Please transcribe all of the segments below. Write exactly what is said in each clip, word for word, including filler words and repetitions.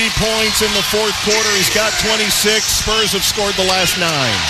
twenty points in the fourth quarter. He's got twenty-six. Spurs have scored the last nine.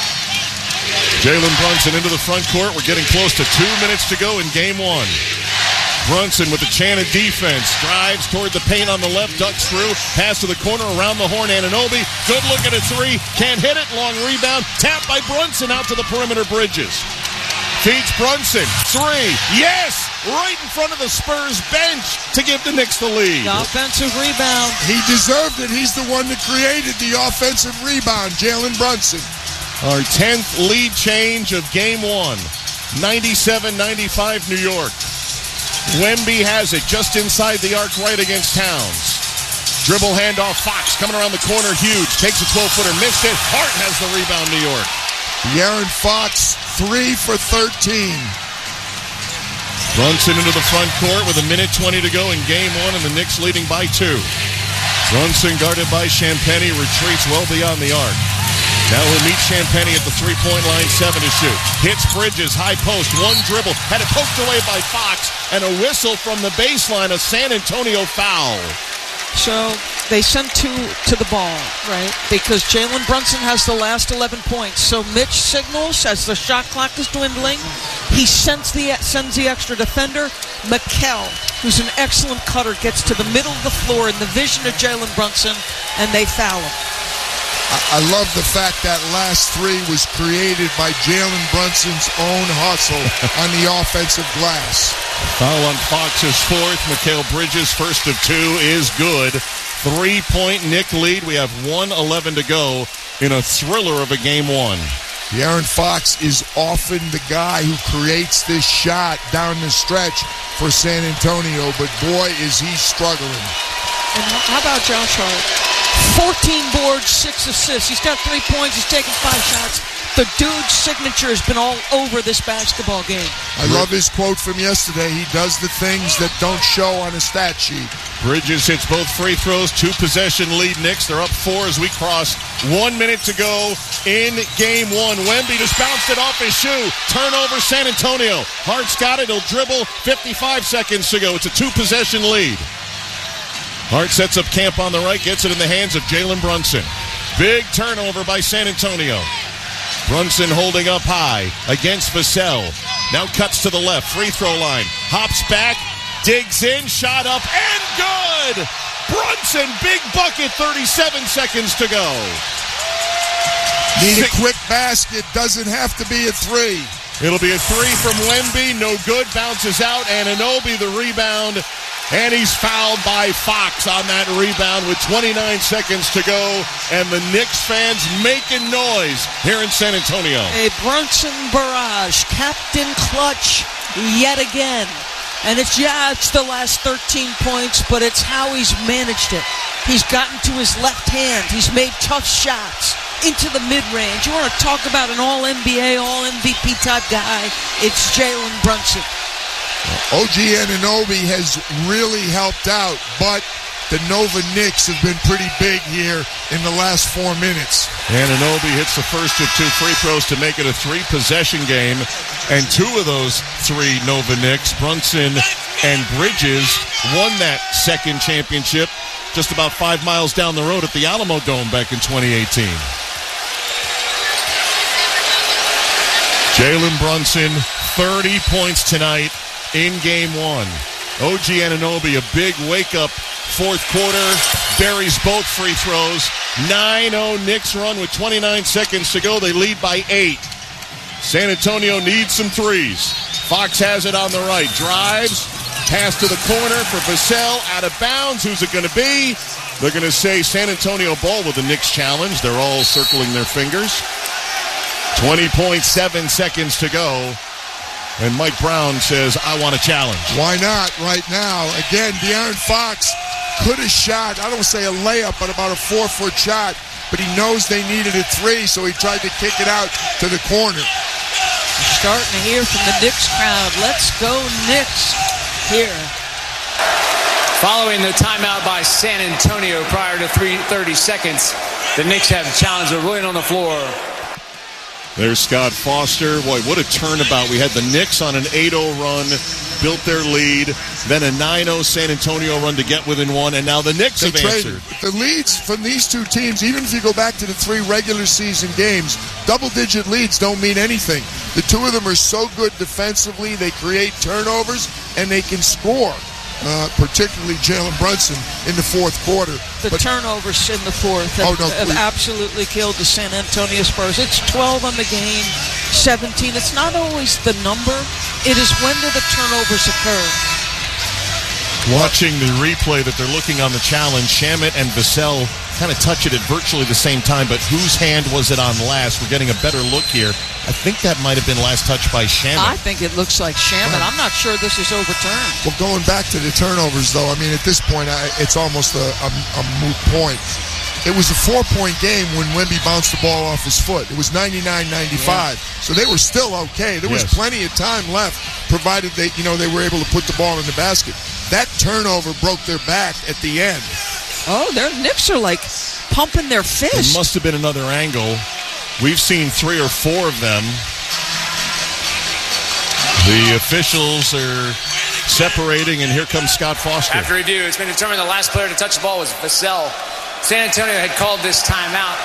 Jalen Brunson into the front court. We're getting close to two minutes to go in game one. Brunson with the chanted defense. Drives toward the paint on the left. Ducks through. Pass to the corner around the horn. Anunoby. Good look at a three. Can't hit it. Long rebound. Tap by Brunson out to the perimeter. Bridges. Feeds Brunson. Three. Yes! Right in front of the Spurs bench to give the Knicks the lead. The offensive rebound. He deserved it. He's the one that created the offensive rebound, Jalen Brunson. Our tenth lead change of game one. ninety-seven ninety-five New York. Wemby has it just inside the arc right against Towns. Dribble handoff. Fox coming around the corner. Huge. Takes a twelve-footer. Missed it. Hart has the rebound, New York. De'Aaron Fox, three for thirteen. Brunson into the front court with a minute twenty to go in game one, and the Knicks leading by two. Brunson guarded by Champagnie retreats well beyond the arc. Now he'll meet Champagnie at the three-point line, seven to shoot. Hits Bridges, high post, one dribble. Had it poked away by Fox, and a whistle from the baseline, a San Antonio foul. So they sent two to the ball, right? Because Jalen Brunson has the last eleven points. So Mitch signals as the shot clock is dwindling. He sends the sends the extra defender. Mikal, who's an excellent cutter, gets to the middle of the floor in the vision of Jalen Brunson, and they foul him. I love the fact that last three was created by Jalen Brunson's own hustle on the offensive glass. Foul on Fox's fourth. Mikal Bridges, first of two, is good. Three-point Knick lead. We have one eleven to go in a thriller of a game one. De'Aaron Fox is often the guy who creates this shot down the stretch for San Antonio, but boy, is he struggling. And how about Josh Hart? fourteen boards, six assists. He's got three points. He's taken five shots. The dude's signature has been all over this basketball game. I love his quote from yesterday. He does the things that don't show on a stat sheet. Bridges hits both free throws. Two-possession lead. Knicks, they're up four as we cross one minute to go in game one. Wemby just bounced it off his shoe. Turnover, San Antonio. Hart's got it. He'll dribble. fifty-five seconds to go. It's a two-possession lead. Hart sets up camp on the right, gets it in the hands of Jalen Brunson. Big turnover by San Antonio. Brunson holding up high against Vassell. Now cuts to the left, free throw line. Hops back, digs in, shot up, and good! Brunson, big bucket, thirty-seven seconds to go. Need a quick basket, doesn't have to be a three. It'll be a three from Wemby, no good, bounces out, and Anunoby the rebound. And he's fouled by Fox on that rebound with twenty-nine seconds to go. And the Knicks fans making noise here in San Antonio. A Brunson barrage, Captain Clutch yet again. And it's, yeah, it's the last thirteen points, but it's how he's managed it. He's gotten to his left hand. He's made tough shots into the mid-range. You want to talk about an all-N B A, all-M V P type guy, it's Jalen Brunson. O G Anunoby has really helped out, but the Nova Knicks have been pretty big here in the last four minutes. Anunoby hits the first of two free throws to make it a three-possession game, and two of those three Nova Knicks, Brunson and Bridges, won that second championship just about five miles down the road at the Alamo Dome back in twenty eighteen. Jalen Brunson, thirty points tonight in game one. O G Anunoby, a big wake-up fourth quarter, buries both free throws. nine oh Knicks run with twenty-nine seconds to go. They lead by eight. San Antonio needs some threes. Fox has it on the right. Drives. Pass to the corner for Vassell. Out of bounds. Who's it going to be? They're going to say San Antonio ball with the Knicks challenge. They're all circling their fingers. twenty point seven seconds to go. And Mike Brown says, I want a challenge. Why not right now? Again, De'Aaron Fox could have shot, I don't say a layup, but about a four-foot shot. But he knows they needed a three, so he tried to kick it out to the corner. Starting to hear from the Knicks crowd. Let's go Knicks here. Following the timeout by San Antonio prior to thirty seconds, the Knicks have challenged. They're rolling on the floor. There's Scott Foster. Boy, what a turnabout. We had the Knicks on an eight oh run, built their lead, then a nine oh San Antonio run to get within one, and now the Knicks They have traded. answered. The leads from these two teams, even if you go back to the three regular season games, double-digit leads don't mean anything. The two of them are so good defensively, they create turnovers, and they can score. Uh, particularly Jalen Brunson in the fourth quarter. The but, turnovers in the fourth have, oh, no, have absolutely killed the San Antonio Spurs. It's twelve on the game, seventeen. It's not always the number. It is when do the turnovers occur. Watching the replay that they're looking on the challenge, Shamet and Vassell kind of touch it at virtually the same time, but whose hand was it on last? We're getting a better look here. I think that might have been last touch by Shamet. I think it looks like Shamet. I'm not sure this is overturned. Well, going back to the turnovers, though, I mean, at this point, I, it's almost a, a, a moot point. It was a four-point game when Wemby bounced the ball off his foot. It was ninety-nine ninety-five, yeah. So they were still okay. There was yes. plenty of time left, provided they, you know, they were able to put the ball in the basket. That turnover broke their back at the end. Oh, their Knicks are like pumping their fist. It must have been another angle. We've seen three or four of them. The officials are separating, and here comes Scott Foster. After review, it's been determined the last player to touch the ball was Vassell. San Antonio had called this timeout.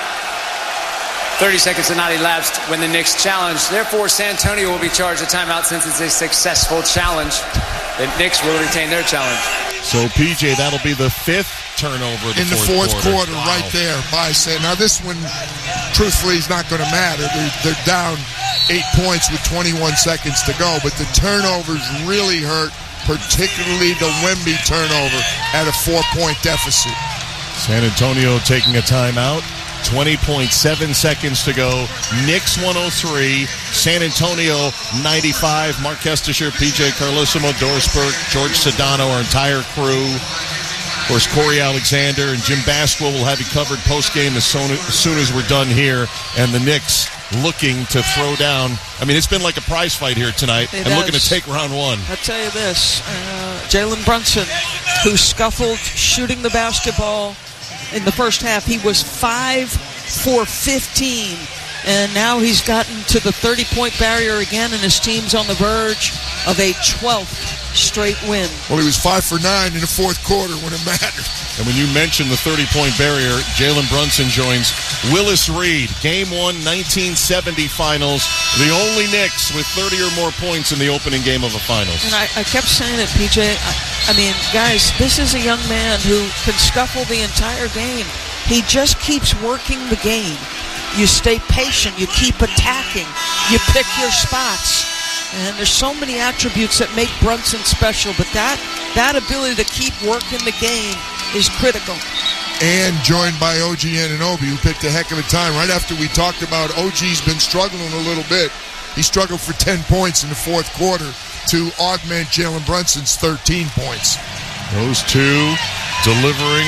thirty seconds had not elapsed when the Knicks challenged. Therefore, San Antonio will be charged a timeout since it's a successful challenge. The Knicks will retain their challenge. So, P J, that'll be the fifth turnover of the in the fourth, fourth quarter, quarter wow. right there by San. Now, this one, truthfully, is not going to matter. They're, they're down eight points with twenty-one seconds to go, but the turnovers really hurt, particularly the Wemby turnover at a four-point deficit. San Antonio taking a timeout. twenty point seven seconds to go. Knicks one oh three. San Antonio ninety-five. Mark Kestisher, P J Carlesimo, Doris Burke, George Sedano, our entire crew. Of course, Corey Alexander and Jim Basquill will have you covered post-game as soon, as soon as we're done here. And the Knicks looking to throw down. I mean, it's been like a prize fight here tonight. It and has. looking to take round one. I'll tell you this. Uh, Jalen Brunson, who scuffled shooting the basketball in the first half, he was five for fifteen. And now he's gotten to the thirty-point barrier again, and his team's on the verge of a twelfth straight win. Well, he was five for nine in the fourth quarter when it mattered. And when you mention the thirty-point barrier, Jalen Brunson joins Willis Reed. Game one, nineteen seventy finals. The only Knicks with thirty or more points in the opening game of a finals. And I, I kept saying it, P J. I, I mean, guys, this is a young man who can scuffle the entire game. He just keeps working the game. You stay patient. You keep attacking. You pick your spots. And there's so many attributes that make Brunson special, but that that ability to keep working the game is critical. And joined by O G Anunoby, who picked a heck of a time. Right after we talked about O G's been struggling a little bit. He struggled for ten points in the fourth quarter to augment Jalen Brunson's thirteen points. Those two delivering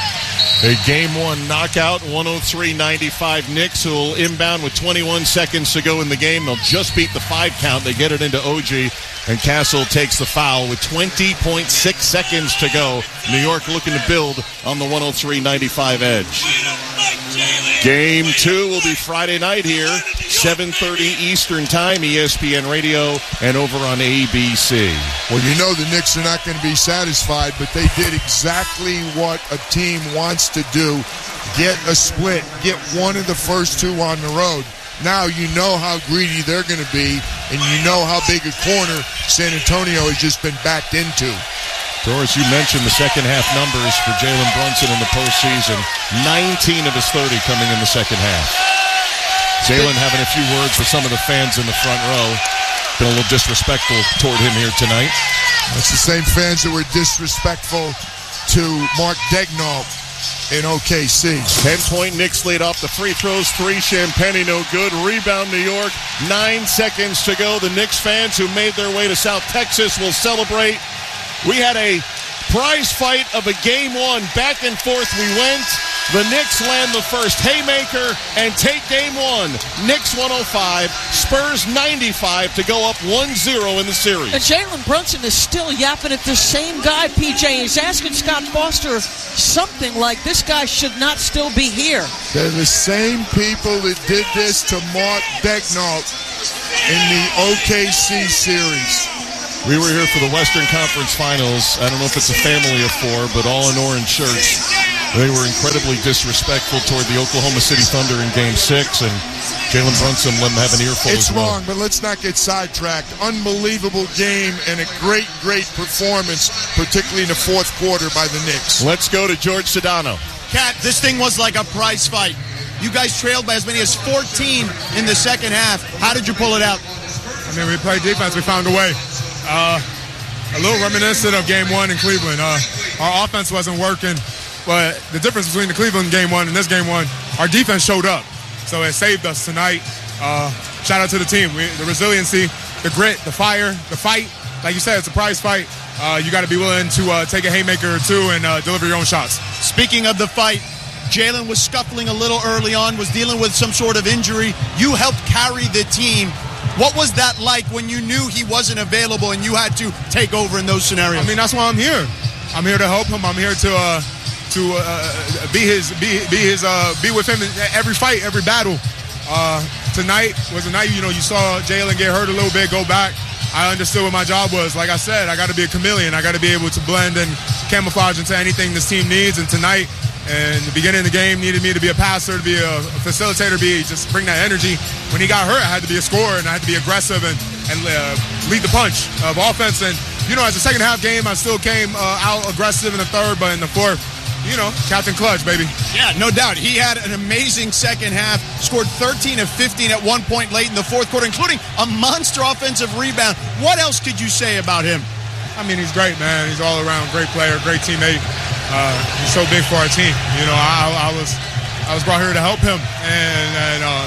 a game one knockout, one oh three ninety-five. Knicks, who will inbound with twenty-one seconds to go in the game. They'll just beat the five count. They get it into O G, and Castle takes the foul with twenty point six seconds to go. New York looking to build on the one oh three ninety-five edge. Game two will be Friday night here, seven thirty Eastern Time, E S P N Radio, and over on A B C. Well, you know the Knicks are not going to be satisfied, but they did exactly what a team wants to do. Get a split. Get one of the first two on the road. Now you know how greedy they're going to be, and you know how big a corner San Antonio has just been backed into. Doris, you mentioned the second half numbers for Jalen Brunson in the postseason. nineteen of his thirty coming in the second half. Jalen having a few words for some of the fans in the front row. Been a little disrespectful toward him here tonight. That's the same fans that were disrespectful to Mark Daigneault in O K C. ten-point Knicks lead off the free throws. Three, Champagnie no good. Rebound, New York. Nine seconds to go. The Knicks fans who made their way to South Texas will celebrate. We had a prize fight of a game one. Back and forth we went. The Knicks land the first haymaker and take game one. Knicks one oh five, Spurs ninety-five to go up one zero in the series. And Jalen Brunson is still yapping at the same guy, P J. He's asking Scott Foster something like, this guy should not still be here. They're the same people that did this to Mark Becknall in the O K C series. We were here for the Western Conference Finals. I don't know if it's a family of four, but all in orange shirts. They were incredibly disrespectful toward the Oklahoma City Thunder in Game six, and Jalen Brunson let him have an earful It's as well. wrong, but let's not get sidetracked. Unbelievable game and a great, great performance, particularly in the fourth quarter by the Knicks. Let's go to George Sedano. Cat, this thing was like a prize fight. You guys trailed by as many as fourteen in the second half. How did you pull it out? I mean, we played defense. We found a way. Uh, a little reminiscent of Game One in Cleveland. Uh, our offense wasn't working, but the difference between the Cleveland Game One and this Game One, our defense showed up. So it saved us tonight. Uh, shout out to the team. We, the resiliency, the grit, the fire, the fight. Like you said, it's a prize fight. Uh, you got to be willing to uh, take a haymaker or two and uh, deliver your own shots. Speaking of the fight, Jalen was scuffling a little early on, was dealing with some sort of injury. You helped carry the team. What was that like when you knew he wasn't available and you had to take over in those scenarios? I mean, that's why I'm here. I'm here to help him. I'm here to uh, to uh, be his be be his uh, be with him in every fight, every battle. Uh, tonight was a night, you know, you saw Jalen get hurt a little bit, go back. I understood what my job was. Like I said, I got to be a chameleon. I got to be able to blend and camouflage into anything this team needs. And tonight, and the beginning of the game needed me to be a passer, to be a, a facilitator, be just bring that energy. When he got hurt, I had to be a scorer, and I had to be aggressive and, and uh, lead the punch of offense. And, you know, as a second half game, I still came uh, out aggressive in the third, but in the fourth, you know, Captain Clutch, baby. Yeah, no doubt. He had an amazing second half, scored thirteen of fifteen at one point late in the fourth quarter, including a monster offensive rebound. What else could you say about him? I mean, he's great, man. He's all around great player, great teammate. Uh, he's so big for our team. You know, I, I was I was brought here to help him and, and uh,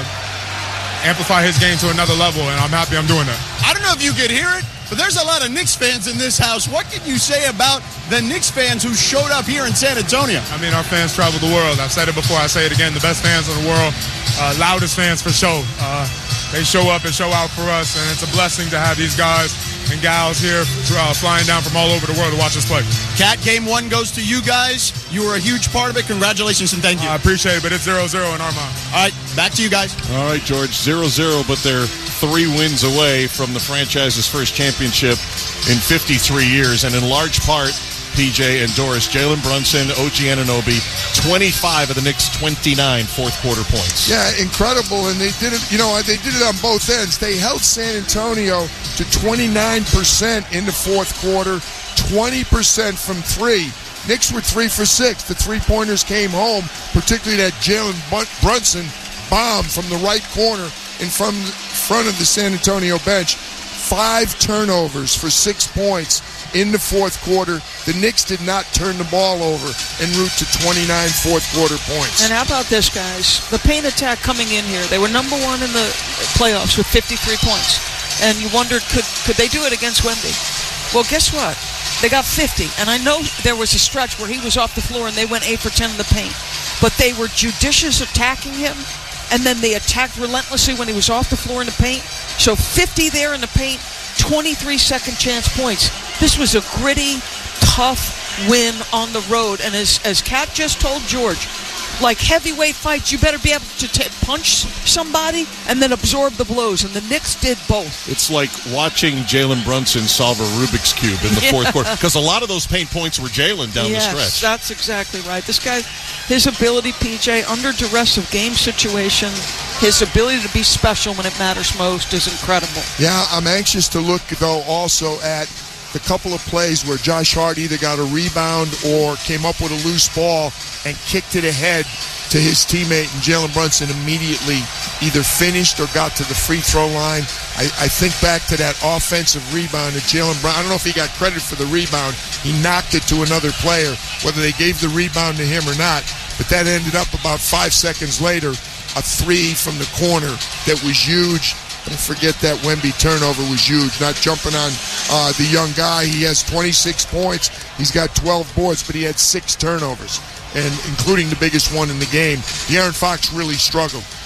amplify his game to another level, and I'm happy I'm doing that. I don't know if you could hear it, but there's a lot of Knicks fans in this house. What can you say about the Knicks fans who showed up here in San Antonio? I mean, our fans travel the world. I've said it before. I say it again. The best fans in the world, uh, loudest fans for show. Uh, they show up and show out for us, and it's a blessing to have these guys and gals here uh, flying down from all over the world to watch us play. Cat, game one goes to you guys. You were a huge part of it. Congratulations and thank you. I appreciate it, but it's zero zero in our mind. All right, back to you guys. All right, George, zero zero, but they're three wins away from the franchise's first championship in fifty-three years, and in large part, P J and Doris, Jalen Brunson, O G Anunoby, twenty-five of the Knicks' twenty-nine fourth quarter points. Yeah, incredible, and they did it, you know, they did it on both ends. They held San Antonio to twenty-nine percent in the fourth quarter, twenty percent from three. Knicks were three for six. The three-pointers came home, particularly that Jalen Brunson bomb from the right corner in front, front of the San Antonio bench. Five turnovers for six points in the fourth quarter. The Knicks did not turn the ball over en route to twenty-nine fourth quarter points. And how about this, guys? The paint attack coming in here. They were number one in the playoffs with fifty-three points. And you wondered, could could they do it against Wemby? Well, guess what? They got fifty. And I know there was a stretch where he was off the floor and they went eight for ten in the paint. But they were judicious attacking him. And then they attacked relentlessly when he was off the floor in the paint. So fifty there in the paint, twenty-three second chance points. This was a gritty, tough win on the road. And as, as Kat just told George, like heavyweight fights, you better be able to t- punch somebody and then absorb the blows. And the Knicks did both. It's like watching Jalen Brunson solve a Rubik's Cube in the Yeah. fourth quarter. Because a lot of those paint points were Jalen down yes, the stretch. That's exactly right. This guy, his ability, P J, under duress of game situation, his ability to be special when it matters most is incredible. Yeah, I'm anxious to look, though, also at the couple of plays where Josh Hart either got a rebound or came up with a loose ball and kicked it ahead to his teammate, and Jalen Brunson immediately either finished or got to the free throw line. I, I think back to that offensive rebound that Jalen Brunson, I don't know if he got credit for the rebound. He knocked it to another player, whether they gave the rebound to him or not, but that ended up about five seconds later, a three from the corner that was huge. Don't forget that Wemby turnover was huge. Not jumping on uh, the young guy. He has twenty-six points. He's got twelve boards, but he had six turnovers, and including the biggest one in the game. De'Aaron Fox really struggled.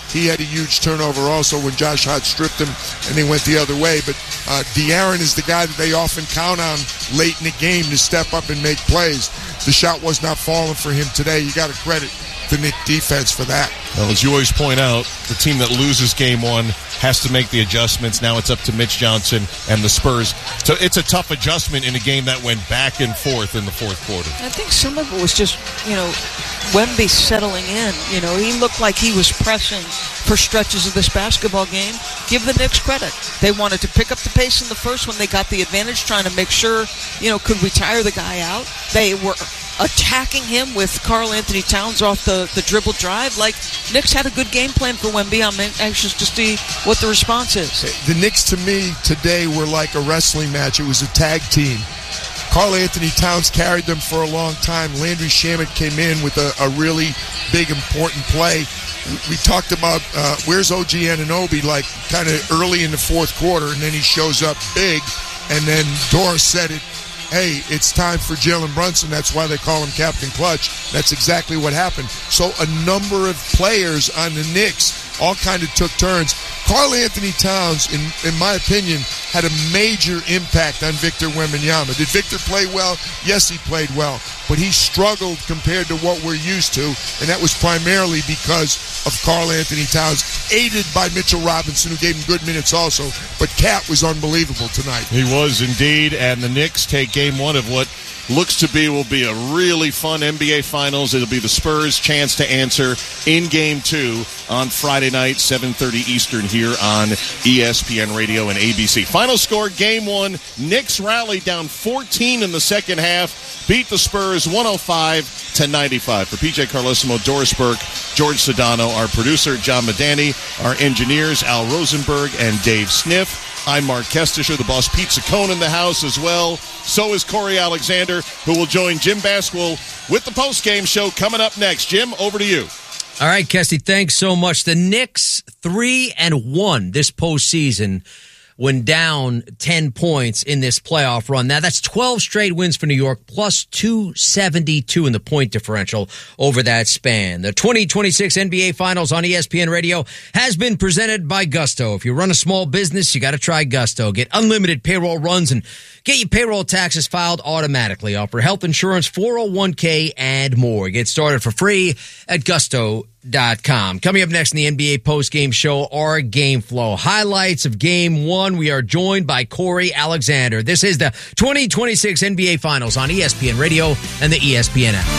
he had a huge turnover also when Josh Hart stripped him and they went the other way. But uh, De'Aaron is the guy that they often count on late in the game to step up and make plays. The shot was not falling for him today. You got to credit the Knick defense for that. Well, as you always point out, the team that loses game one has to make the adjustments. Now it's up to Mitch Johnson and the Spurs. So it's a tough adjustment in a game that went back and forth in the fourth quarter. I think some of it was just, you know, Wemby settling in. You know, he looked like he was pressing for stretches of this basketball game. Give the Knicks credit. They wanted to pick up the pace in the first when they got the advantage, trying to make sure, you know, could we tire the guy out? They were attacking him with Karl Anthony Towns off the, the dribble drive. Like, Knicks had a good game plan for Wemby. I'm anxious to see what the response is. The Knicks, to me, today were like a wrestling match. It was a tag team. Karl Anthony Towns carried them for a long time. Landry Shamet came in with a, a really big, important play. We talked about uh, where's O G Anunoby, like kind of early in the fourth quarter, and then he shows up big, and then Doris said it, hey, it's time for Jalen Brunson. That's why they call him Captain Clutch. That's exactly what happened. So a number of players on the Knicks all kind of took turns. Karl Anthony Towns, in, in my opinion, had a major impact on Victor Wembanyama. Did Victor play well? Yes, he played well. But he struggled compared to what we're used to, and that was primarily because of Karl Anthony Towns, aided by Mitchell Robinson, who gave him good minutes also. But Cat was unbelievable tonight. He was indeed, and the Knicks take game one of what looks to be will be a really fun N B A Finals. It'll be the Spurs' chance to answer in game two on Friday night, seven thirty Eastern here on E S P N Radio and A B C. Final score, game one, Knicks rally down fourteen in the second half, beat the Spurs one oh five to ninety-five. For P J Carlesimo, Doris Burke, George Sedano, our producer, John Medani, our engineers, Al Rosenberg and Dave Sniff. I'm Mark Kestisher, the boss Pizza Cone in the house as well. So is Corey Alexander, who will join Jim Basquill with the postgame show coming up next. Jim, over to you. All right, Kesty, thanks so much. The Knicks three and one this postseason when down ten points in this playoff run. Now, that's twelve straight wins for New York, plus two seventy-two in the point differential over that span. The twenty twenty-six N B A Finals on E S P N Radio has been presented by Gusto. If you run a small business, you got to try Gusto. Get unlimited payroll runs and get your payroll taxes filed automatically. Offer health insurance, four oh one k, and more. Get started for free at gusto dot com. Coming up next in the N B A postgame show, our game flow. Highlights of game one. We are joined by Corey Alexander. This is the twenty twenty-six N B A Finals on E S P N Radio and the E S P N app.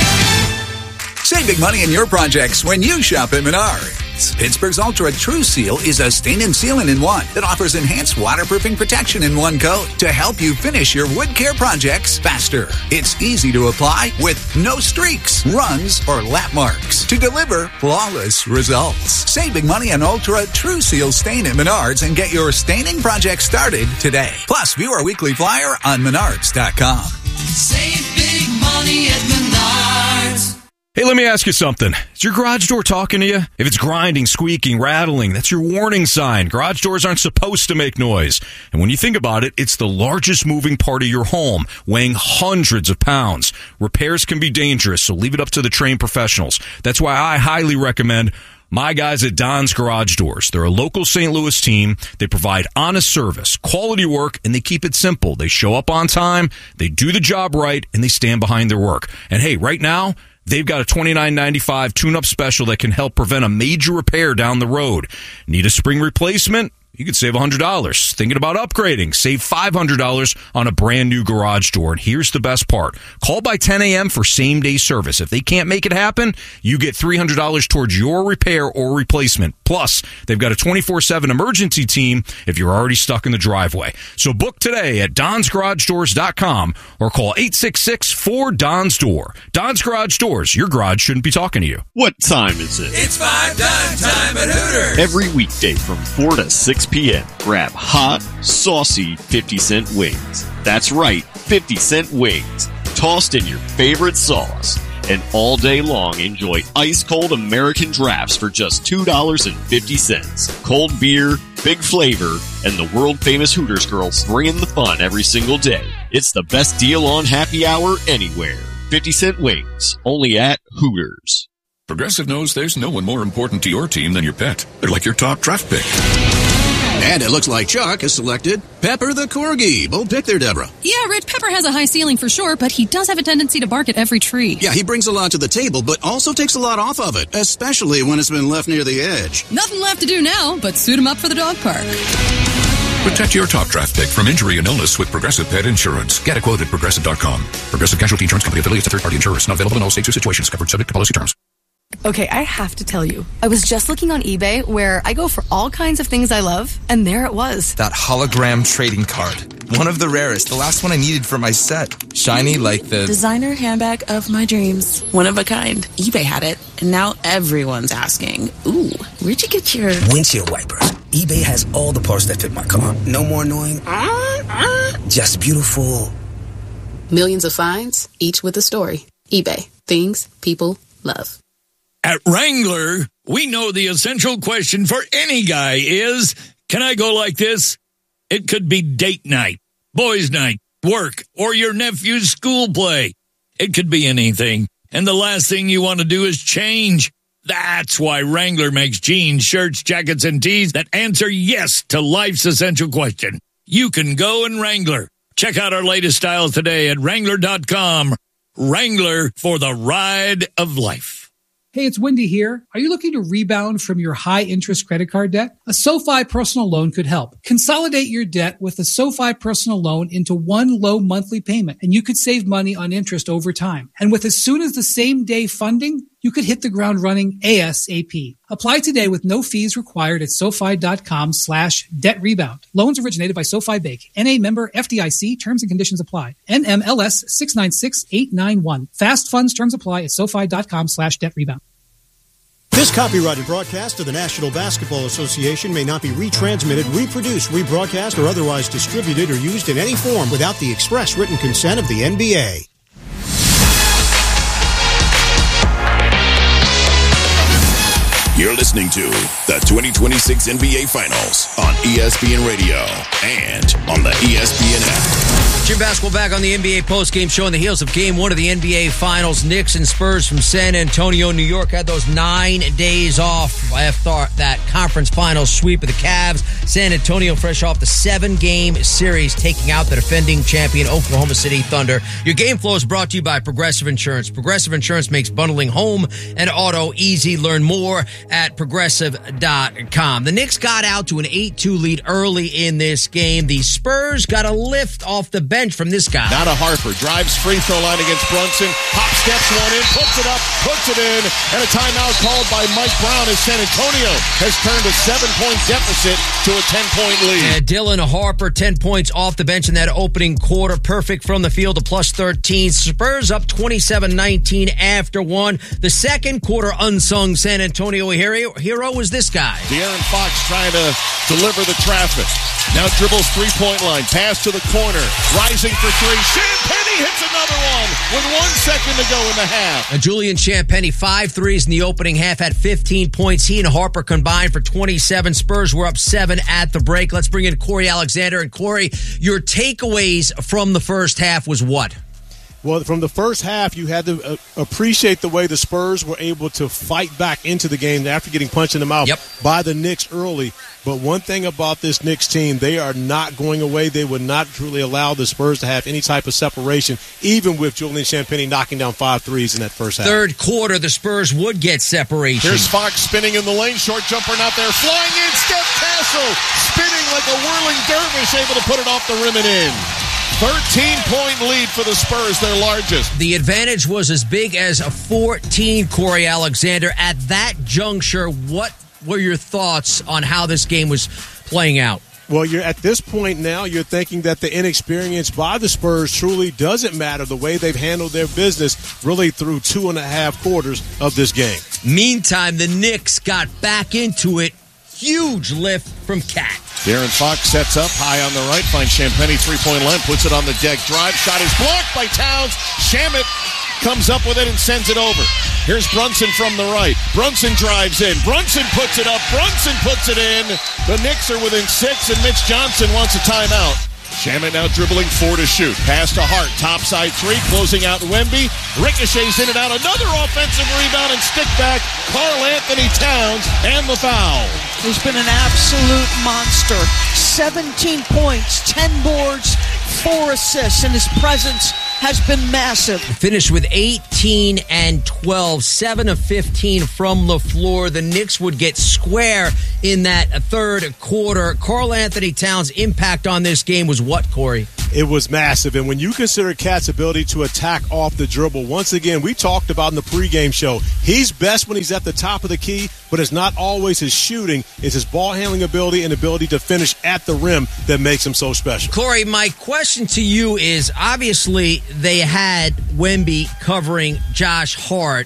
Save big money in your projects when you shop at Menards. Pittsburgh's Ultra True Seal is a stain and sealant in one that offers enhanced waterproofing protection in one coat to help you finish your wood care projects faster. It's easy to apply with no streaks, runs, or lap marks to deliver flawless results. Save big money on Ultra True Seal stain at Menards and get your staining project started today. Plus, view our weekly flyer on menards dot com. Save big money at Menards. Hey, let me ask you something. Is your garage door talking to you? If it's grinding, squeaking, rattling, that's your warning sign. Garage doors aren't supposed to make noise. And when you think about it, it's the largest moving part of your home, weighing hundreds of pounds. Repairs can be dangerous, so leave it up to the trained professionals. That's why I highly recommend my guys at Don's Garage Doors. They're a local Saint Louis team. They provide honest service, quality work, and they keep it simple. They show up on time, they do the job right, and they stand behind their work. And hey, right now, they've got a twenty-nine ninety-five tune-up special that can help prevent a major repair down the road. Need a spring replacement? You could save one hundred dollars. Thinking about upgrading? Save five hundred dollars on a brand new garage door. And here's the best part. Call by ten a.m. for same-day service. If they can't make it happen, you get three hundred dollars towards your repair or replacement. Plus, they've got a twenty-four seven emergency team if you're already stuck in the driveway. So book today at dons garage doors dot com or call eight six six, four, D O N S door. Don's Garage Doors. Your garage shouldn't be talking to you. What time is it? It's five dime time at Hooters. Every weekday from four to six p.m. Grab hot, saucy fifty cent wings. That's right, fifty cent wings. Tossed in your favorite sauce. And all day long, enjoy ice-cold American drafts for just two dollars and fifty cents. Cold beer, big flavor, and the world-famous Hooters girls bringing the fun every single day. It's the best deal on happy hour anywhere. fifty cent wings, only at Hooters. Progressive knows there's no one more important to your team than your pet. They're like your top draft pick. And it looks like Chuck has selected Pepper the Corgi. Bold pick there, Deborah. Yeah, Rich, Pepper has a high ceiling for sure, but he does have a tendency to bark at every tree. Yeah, he brings a lot to the table, but also takes a lot off of it, especially when it's been left near the edge. Nothing left to do now but suit him up for the dog park. Protect your top draft pick from injury and illness with Progressive Pet Insurance. Get a quote at Progressive dot com. Progressive Casualty Insurance Company affiliates a third-party insurers. Not available in all states or situations. Covered subject to policy terms. Okay, I have to tell you. I was just looking on eBay where I go for all kinds of things I love, and there it was. That hologram trading card. One of the rarest. The last one I needed for my set. Shiny like the... designer handbag of my dreams. One of a kind. eBay had it, and now everyone's asking, ooh, where'd you get your... windshield wipers. eBay has all the parts that fit my car. No more annoying... just beautiful. Millions of finds, each with a story. eBay. Things people love. At Wrangler, we know the essential question for any guy is, can I go like this? It could be date night, boys' night, work, or your nephew's school play. It could be anything. And the last thing you want to do is change. That's why Wrangler makes jeans, shirts, jackets, and tees that answer yes to life's essential question. You can go in Wrangler. Check out our latest styles today at Wrangler dot com. Wrangler, for the ride of life. Hey, it's Wendy here. Are you looking to rebound from your high-interest credit card debt? A SoFi personal loan could help. Consolidate your debt with a SoFi personal loan into one low monthly payment, and you could save money on interest over time. And with as soon as the same day funding, you could hit the ground running ASAP. Apply today with no fees required at SoFi.com slash debt rebound. Loans originated by SoFi Bank. N A member F D I C. Terms and conditions apply. N M L S six nine six eight nine one. Fast funds terms apply at SoFi.com slash debt rebound. This copyrighted broadcast of the National Basketball Association may not be retransmitted, reproduced, rebroadcast, or otherwise distributed or used in any form without the express written consent of the N B A. You're listening to the twenty twenty-six N B A Finals on E S P N Radio and on the E S P N app. Jim Basketball back on the N B A postgame show on the heels of game one of the N B A Finals. Knicks and Spurs from San Antonio, New York had those nine days off after that conference finals sweep of the Cavs. San Antonio fresh off the seven-game series, taking out the defending champion Oklahoma City Thunder. Your game flow is brought to you by Progressive Insurance. Progressive Insurance makes bundling home and auto easy. Learn more at progressive dot com. The Knicks got out to an eight two lead early in this game. The Spurs got a lift off the bench from this guy. Now to Harper. Drives free throw line against Brunson. Hop steps one in, puts it up, puts it in, and a timeout called by Mike Brown as San Antonio has turned a seven-point deficit to a ten-point lead. And Dylan Harper, ten points off the bench in that opening quarter. Perfect from the field, a plus thirteen. Spurs up twenty-seven nineteen after one. The second quarter unsung San Antonio hero, hero was this guy. De'Aaron Fox trying to deliver the traffic. Now dribbles three-point line. Pass to the corner. Rising for three. Champagnie hits another one with one second to go in the half. And Julian Champagnie, five threes in the opening half, had fifteen points. He and Harper combined for twenty-seven. Spurs were up seven at the break. Let's bring in Corey Alexander. And Corey, your takeaways from the first half was what? Well, from the first half, you had to uh, appreciate the way the Spurs were able to fight back into the game after getting punched in the mouth yep. by the Knicks early. But one thing about this Knicks team, they are not going away. They would not truly allow the Spurs to have any type of separation, even with Julian Champagnie knocking down five threes in that first half. Third quarter, the Spurs would get separation. Here's Fox spinning in the lane. Short jumper not there. Flying in, Steph Castle. Spinning like a whirling dervish, able to put it off the rim and in. thirteen-point lead for the Spurs, their largest. The advantage was as big as a fourteen, Corey Alexander. At that juncture, what were your thoughts on how this game was playing out? Well, you're at this point now, you're thinking that the inexperience by the Spurs truly doesn't matter. The way they've handled their business really through two and a half quarters of this game. Meantime, the Knicks got back into it. Huge lift from Cat. De'Aaron Fox sets up high on the right, finds Champagnie three-point line, puts it on the deck. Drive shot is blocked by Towns. Shamet comes up with it and sends it over. Here's Brunson from the right. Brunson drives in. Brunson puts it up. Brunson puts it in. The Knicks are within six, and Mitch Johnson wants a timeout. Shamet now dribbling four to shoot. Pass to Hart. Topside three. Closing out Wemby. Ricochets in and out. Another offensive rebound and stick back. Karl Anthony Towns and the foul. He's been an absolute monster. seventeen points, ten boards, four assists, and his presence has been massive. Finished with eighteen and twelve, seven of fifteen from the floor. The Knicks would get square in that third quarter. Karl Anthony Towns' impact on this game was what, Corey? It was massive. And when you consider Cat's ability to attack off the dribble, once again, we talked about in the pregame show, he's best when he's at the top of the key, but it's not always his shooting. It's his ball handling ability and ability to finish at the rim that makes him so special. Corey, my question to you is, obviously they had Wemby covering Josh Hart.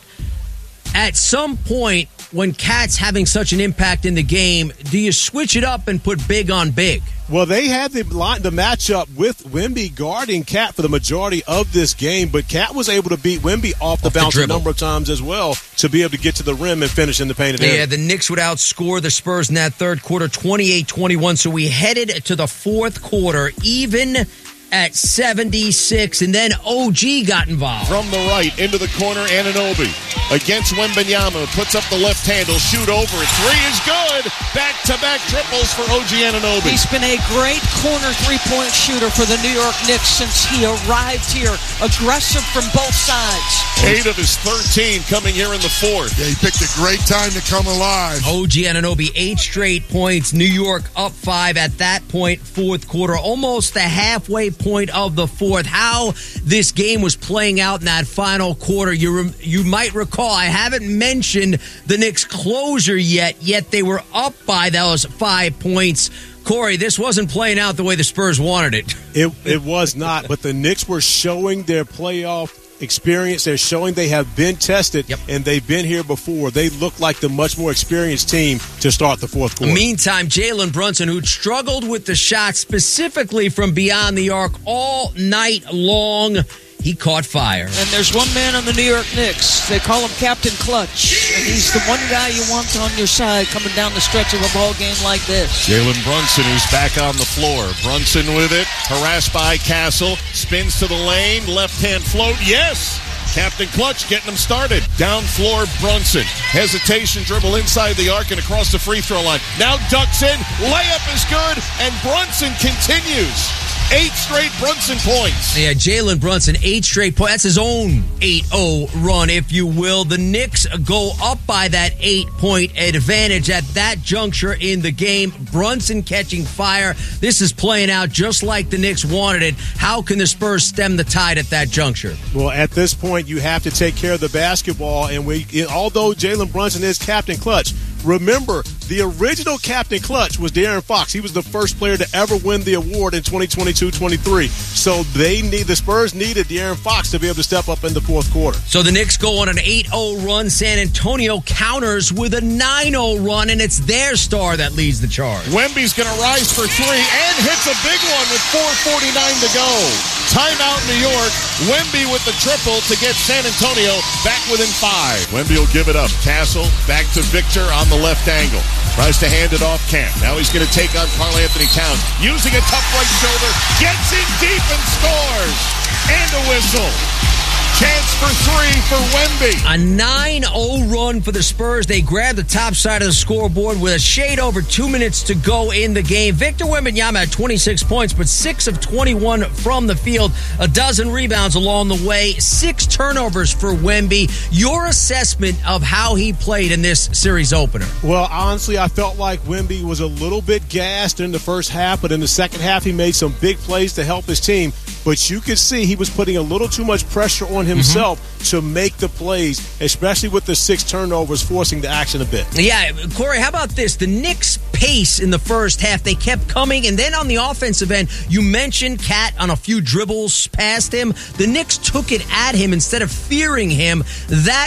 At some point, when Cat's having such an impact in the game, do you switch it up and put big on big? Well, they had the line, the matchup with Wemby guarding Cat for the majority of this game, but Cat was able to beat Wemby off the off bounce the a number of times as well to be able to get to the rim and finish in the painted area. Yeah, the Knicks would outscore the Spurs in that third quarter, twenty-eight twenty-one. So we headed to the fourth quarter, even at seventy-six, and then O G got involved. From the right, into the corner, Anunoby against Wembanyama, puts up the left handle, shoot over it, three is good, back-to-back triples for O G Anunoby. He's been a great corner three-point shooter for the New York Knicks since he arrived here, aggressive from both sides. Eight of his thirteen coming here in the fourth. Yeah, he picked a great time to come alive. O G Anunoby, eight straight points, New York up five at that point, fourth quarter, almost the halfway point point of the fourth. How this game was playing out in that final quarter, you rem- you might recall, I haven't mentioned the Knicks closer yet, yet they were up by those five points. Corey, this wasn't playing out the way the Spurs wanted it. It, it was not, but the Knicks were showing their playoff experience. They're showing they have been tested, yep. and they've been here before. They look like the much more experienced team to start the fourth quarter. Meantime, Jalen Brunson, who struggled with the shot specifically from beyond the arc all night long, he caught fire. And there's one man on the New York Knicks. They call him Captain Clutch. And he's the one guy you want on your side coming down the stretch of a ball game like this. Jalen Brunson, who's back on the floor. Brunson with it, harassed by Castle, spins to the lane, left-hand float, yes! Captain Clutch getting him started. Down floor, Brunson. Hesitation, dribble inside the arc and across the free throw line. Now ducks in, layup is good, and Brunson continues. Eight straight Brunson points. Yeah, Jalen Brunson, eight straight points. That's his own eight oh run, if you will. The Knicks go up by that eight-point advantage at that juncture in the game. Brunson catching fire. This is playing out just like the Knicks wanted it. How can the Spurs stem the tide at that juncture? Well, at this point, you have to take care of the basketball. And we, although Jalen Brunson is Captain Clutch, remember, the original Captain Clutch was De'Aaron Fox. He was the first player to ever win the award in twenty twenty-two twenty-three. So they need the Spurs needed De'Aaron Fox to be able to step up in the fourth quarter. So the Knicks go on an eight oh run. San Antonio counters with a nine oh run, and it's their star that leads the charge. Wemby's going to rise for three and hits a big one with four forty-nine to go. Timeout New York. Wemby with the triple to get San Antonio back within five. Wemby will give it up. Castle back to Victor on the left angle. Tries to hand it off Camp. Now he's going to take on Karl Anthony Towns. Using a tough right shoulder. Gets in deep and scores. And a whistle. Chance for three for Wemby. A nine oh run for the Spurs. They grab the top side of the scoreboard with a shade over two minutes to go in the game. Victor Wembanyama had twenty-six points, but six of twenty-one from the field. A dozen rebounds along the way. Six turnovers for Wemby. Your assessment of how he played in this series opener? Well, honestly, I felt like Wemby was a little bit gassed in the first half, but in the second half, he made some big plays to help his team. But you could see he was putting a little too much pressure on himself mm-hmm. to make the plays, especially with the six turnovers forcing the action a bit. Yeah, Corey, how about this? The Knicks' pace in the first half, they kept coming, and then on the offensive end, you mentioned Cat on a few dribbles past him. The Knicks took it at him instead of fearing him. That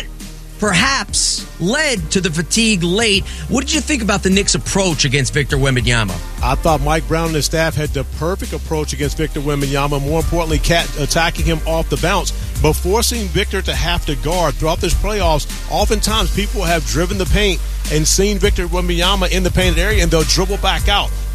perhaps led to the fatigue late. What did you think about the Knicks' approach against Victor Wembanyama? I thought Mike Brown and his staff had the perfect approach against Victor Wembanyama. More importantly, Cat attacking him off the bounce, but forcing Victor to have to guard. Throughout this playoffs, oftentimes people have driven the paint and seen Victor Wembanyama in the painted area, and they'll dribble back out.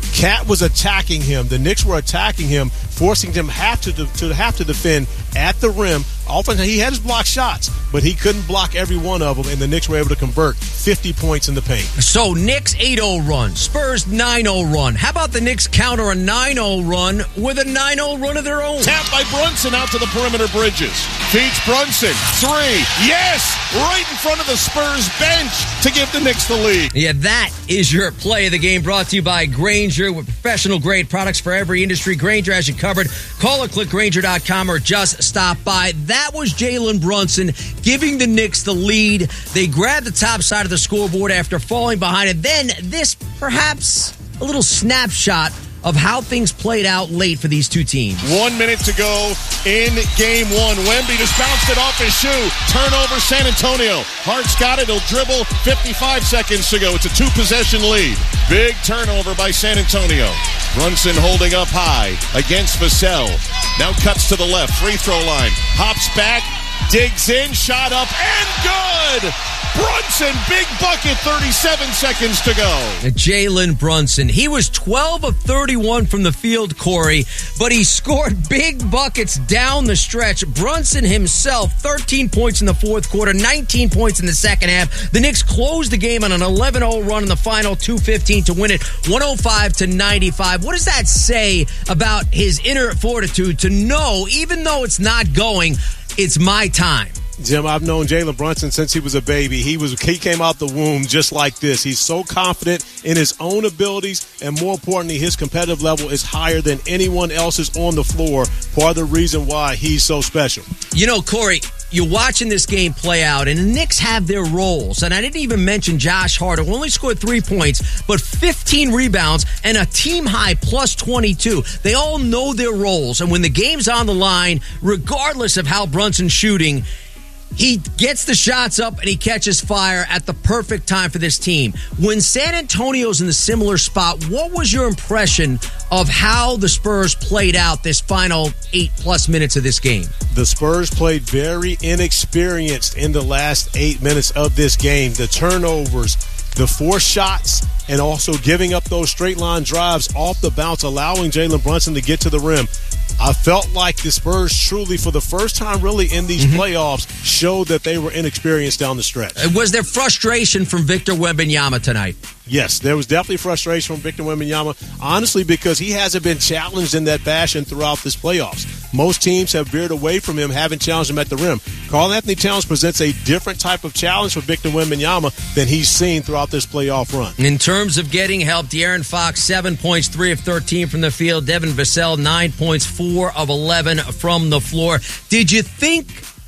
Cat was attacking him. The Knicks were attacking him, forcing him have to, de- to have to defend at the rim. Often he had his block shots, but he couldn't block every one of them, and the Knicks were able to convert fifty points in the paint. So Knicks eight oh run, Spurs nine oh run. How about the Knicks counter a nine oh run with a nine oh run of their own? Tap by Brunson out to the perimeter Bridges. Feeds Brunson. Three. Yes! Right in front of the Spurs bench to give the Knicks the lead. Yeah, that is your play of the game, brought to you by Grainger, with professional-grade products for every industry. Grainger has you covered. Call or click Grainger dot com or just stop by. That was Jalen Brunson giving the Knicks the lead. They grabbed the top side of the scoreboard after falling behind. And then this, perhaps, a little snapshot of how things played out late for these two teams. One minute to go in game one. Wemby just bounced it off his shoe. Turnover, San Antonio. Hart's got it. He'll dribble. fifty-five seconds to go. It's a two-possession lead. Big turnover by San Antonio. Brunson holding up high against Vassell. Now cuts to the left. Free throw line. Hops back. Digs in. Shot up. And good! Brunson, big bucket, thirty-seven seconds to go. Jalen Brunson, he was twelve of thirty-one from the field, Corey, but he scored big buckets down the stretch. Brunson himself, thirteen points in the fourth quarter, nineteen points in the second half. The Knicks closed the game on an eleven oh run in the final, two fifteen to win it, one oh five to ninety-five. What does that say about his inner fortitude to know, even though it's not going, it's my time? Jim, I've known Jalen Brunson since he was a baby. He was he came out the womb just like this. He's so confident in his own abilities, and more importantly, his competitive level is higher than anyone else's on the floor. Part of the reason why he's so special. You know, Corey, you're watching this game play out, and the Knicks have their roles. And I didn't even mention Josh Hart, who only scored three points, but fifteen rebounds and a team-high plus twenty-two. They all know their roles, and when the game's on the line, regardless of how Brunson's shooting, he gets the shots up and he catches fire at the perfect time for this team. When San Antonio's in the similar spot, what was your impression of how the Spurs played out this final eight-plus minutes of this game? The Spurs played very inexperienced in the last eight minutes of this game. The turnovers, the forced shots, and also giving up those straight-line drives off the bounce, allowing Jalen Brunson to get to the rim. I felt like the Spurs truly, for the first time really in these mm-hmm. playoffs, showed that they were inexperienced down the stretch. Was there frustration from Victor Wembanyama tonight? Yes, there was definitely frustration from Victor Wembanyama, honestly, because he hasn't been challenged in that fashion throughout this playoffs. Most teams have veered away from him, haven't challenged him at the rim. Karl-Anthony Towns presents a different type of challenge for Victor Wembanyama than he's seen throughout this playoff run. In terms of getting help, De'Aaron Fox, seven points, three of thirteen from the field. Devin Vassell, nine points, four of eleven from the floor. Did you think,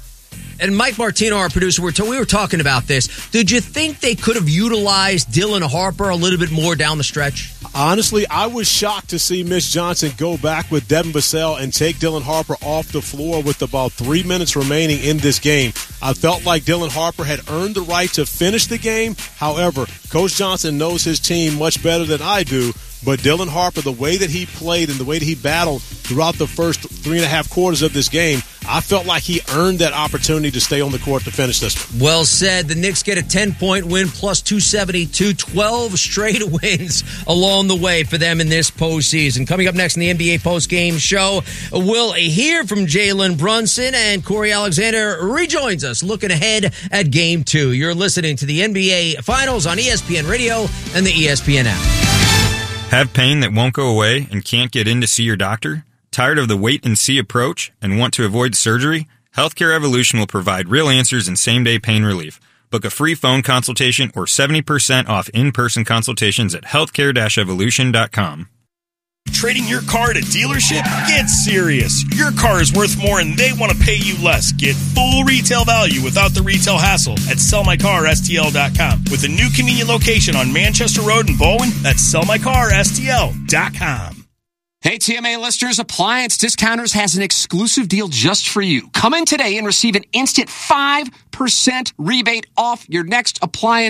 and Mike Martino, our producer, we were talking about this, did you think they could have utilized Dylan Harper a little bit more down the stretch? Honestly, I was shocked to see Mitch Johnson go back with Devin Vassell and take Dylan Harper off the floor with about three minutes remaining in this game. I felt like Dylan Harper had earned the right to finish the game. However, Coach Johnson knows his team much better than I do. But Dylan Harper, the way that he played and the way that he battled throughout the first three and a half quarters of this game, I felt like he earned that opportunity to stay on the court to finish this one. Well said. The Knicks get a ten-point win, plus two seventy-two, twelve straight wins along the way for them in this postseason. Coming up next in the N B A postgame show, we'll hear from Jalen Brunson, and Corey Alexander rejoins us looking ahead at Game two. You're listening to the N B A Finals on E S P N Radio and the E S P N app. Have pain that won't go away and can't get in to see your doctor? Tired of the wait-and-see approach and want to avoid surgery? Healthcare Evolution will provide real answers and same-day pain relief. Book a free phone consultation or seventy percent off in-person consultations at healthcare dash evolution dot com. Trading your car at a dealership? Get serious. Your car is worth more and they want to pay you less. Get full retail value without the retail hassle at sell my car S T L dot com. With a new convenient location on Manchester Road in Baldwin, that's sell my car S T L dot com. Hey, T M A listeners, Appliance Discounters has an exclusive deal just for you. Come in today and receive an instant five percent rebate off your next appliance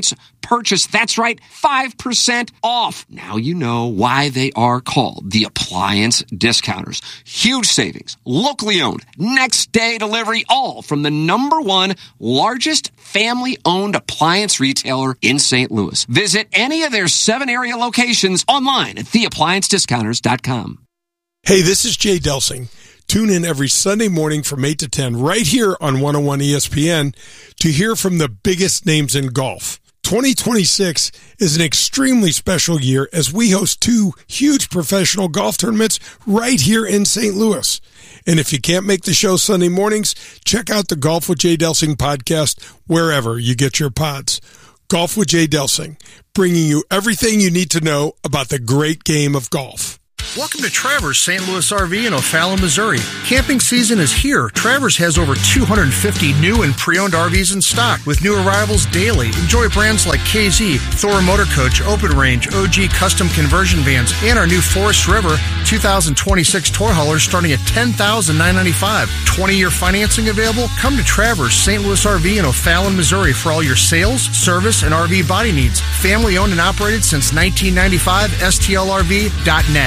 purchase. That's right, five percent off. Now you know why they are called the Appliance Discounters. Huge savings, locally owned, next day delivery, all from the number one largest family-owned appliance retailer in Saint Louis. Visit any of their seven area locations online at the appliance discounters dot com. Hey, this is Jay Delsing. Tune in every Sunday morning from eight to ten right here on one oh one E S P N to hear from the biggest names in golf. twenty twenty-six is an extremely special year as we host two huge professional golf tournaments right here in Saint Louis. And if you can't make the show Sunday mornings, check out the Golf with Jay Delsing podcast wherever you get your pods. Golf with Jay Delsing, bringing you everything you need to know about the great game of golf. Welcome to Travers Saint Louis R V in O'Fallon, Missouri. Camping season is here. Travers has over two hundred fifty new and pre-owned R Vs in stock with new arrivals daily. Enjoy brands like K Z, Thor Motor Coach, Open Range, O G Custom Conversion Vans, and our new Forest River two thousand twenty-six toy haulers starting at ten thousand nine hundred ninety-five dollars. twenty-year financing available? Come to Travers Saint Louis R V in O'Fallon, Missouri for all your sales, service, and R V body needs. Family owned and operated since nineteen ninety-five. S T L R V dot net.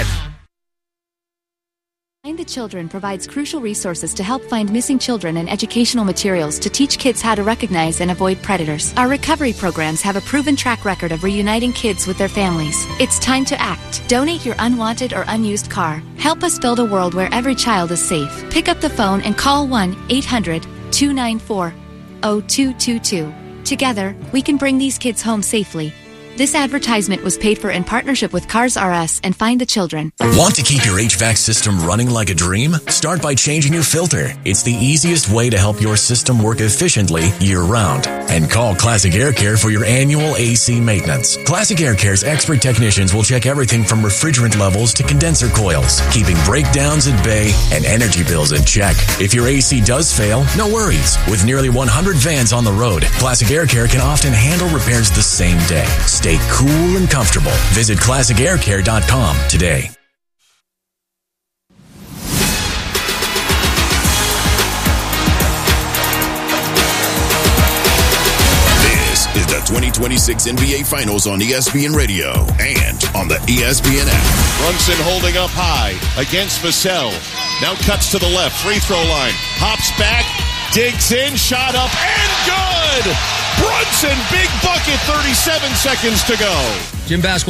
Find the Children provides crucial resources to help find missing children and educational materials to teach kids how to recognize and avoid predators. Our recovery programs have a proven track record of reuniting kids with their families. It's time to act. Donate your unwanted or unused car. Help us build a world where every child is safe. Pick up the phone and call one eight hundred two nine four oh two two two. Together, we can bring these kids home safely. This advertisement was paid for in partnership with Cars R Us and Find the Children. Want to keep your H V A C system running like a dream? Start by changing your filter. It's the easiest way to help your system work efficiently year-round. And call Classic Air Care for your annual A C maintenance. Classic Air Care's expert technicians will check everything from refrigerant levels to condenser coils, keeping breakdowns at bay and energy bills in check. If your A C does fail, no worries. With nearly one hundred vans on the road, Classic Air Care can often handle repairs the same day. Stay cool and comfortable. Visit classic air care dot com today. This is the twenty twenty-six N B A Finals on E S P N Radio and on the E S P N app. Brunson holding up high against Vassell. Now cuts to the left, free throw line. Hops back, digs in, shot up, and good! Brunson, big bucket, thirty-seven seconds to go. Jim Basketball